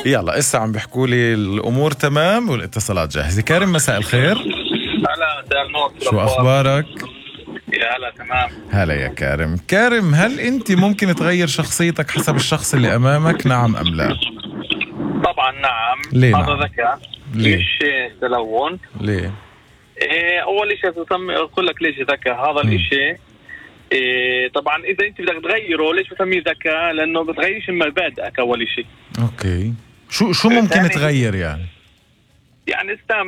يلا اسا عم بيحكوا لي الامور تمام والاتصالات جاهزه. كارم مساء الخير. هلا مساء النور. شو اخبارك؟ يا هلا تمام. هلا يا كارم. كارم، هل انت ممكن تغير شخصيتك حسب الشخص اللي امامك، نعم ام لا؟ طبعا نعم. ليه هذا نعم؟ ذكاء ليه؟ مش تلون. ليه؟ اول شيء اقول لك ليش ذكاء هذا الاشي. طبعا اذا انت بدك تغيره ليش بسميه ذكاء؟ لانه بتغيرش مبادئك اول شيء. اوكي. شو ممكن تغير يعني؟ يعني استعمل